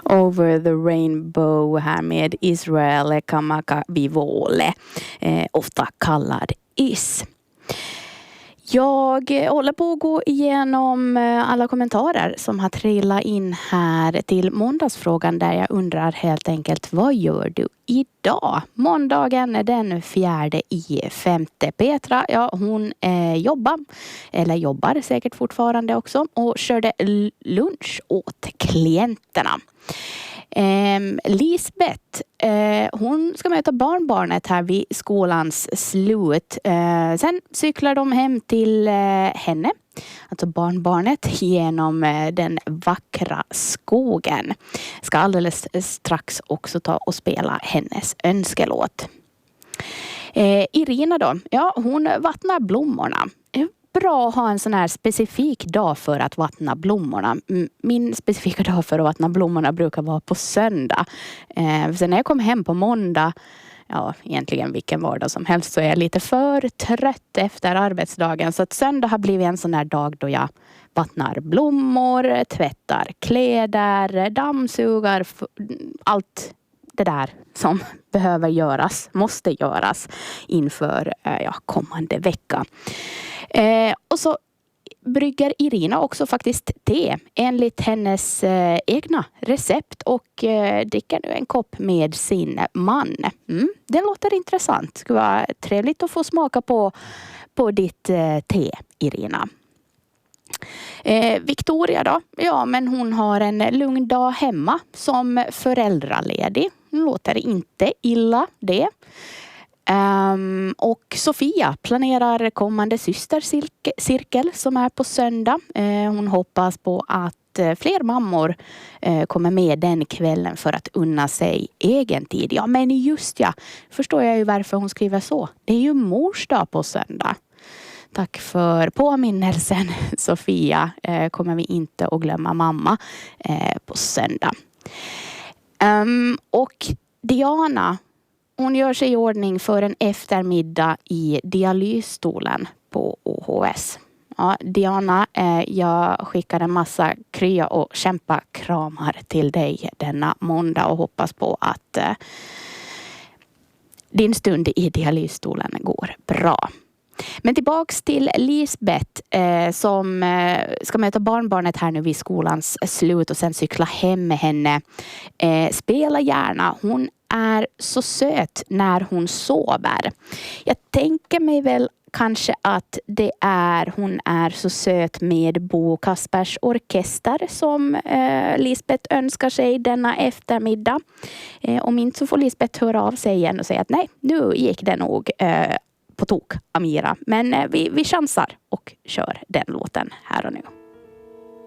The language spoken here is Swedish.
Over the Rainbow här med Israel Kamakawiwo'ole, ofta kallad Is. Jag håller på att gå igenom alla kommentarer som har trillat in här till måndagsfrågan, där jag undrar helt enkelt: vad gör du idag? Måndagen är den 4/5. Petra, ja, hon jobbar säkert fortfarande också och körde lunch åt klienterna. Lisbeth, hon ska möta barnbarnet här vid skolans slut. Sen cyklar de hem till henne, alltså barnbarnet, genom den vackra skogen. Ska alldeles strax också ta och spela hennes önskelåt. Irina då, ja, hon vattnar blommorna. Bra att ha en sån här specifik dag för att vattna blommorna. Min specifika dag för att vattna blommorna brukar vara på söndag. Sen när jag kommer hem på måndag, ja, egentligen vilken vardag som helst, så är jag lite för trött efter arbetsdagen. Så att söndag har blivit en sån här dag då jag vattnar blommor, tvättar kläder, dammsugar, allt det där som behöver göras, måste göras inför kommande vecka. Och så brygger Irina också faktiskt te enligt hennes egna recept och dricker nu en kopp med sin man. Det låter intressant. Det skulle vara trevligt att få smaka på ditt te, Irina. Victoria då? Ja, men hon har en lugn dag hemma som föräldraledig. Låter inte illa det. Och Sofia planerar kommande systercirkel som är på söndag. Hon hoppas på att fler mammor kommer med den kvällen för att unna sig egen tid. Ja, men just förstår jag ju varför hon skriver så. Det är ju mors dag på söndag. Tack för påminnelsen, Sofia. Kommer vi inte att glömma mamma på söndag. Och Diana, hon gör sig i ordning för en eftermiddag i dialysstolen på OHS. Ja, Diana, jag skickar en massa krya och kämpa kramar till dig denna måndag och hoppas på att din stund i dialysstolen går bra. Men tillbaks till Lisbeth som ska möta barnbarnet här nu vid skolans slut och sen cykla hem med henne. Spela gärna. Hon är så söt när hon sover. Jag tänker mig väl kanske att hon är så söt med Bo Kaspers orkester som Lisbeth önskar sig denna eftermiddag. Om inte så får Lisbeth höra av sig igen och säga att nej, nu gick det nog på tok, Amira. Men vi chansar och kör den låten här och nu.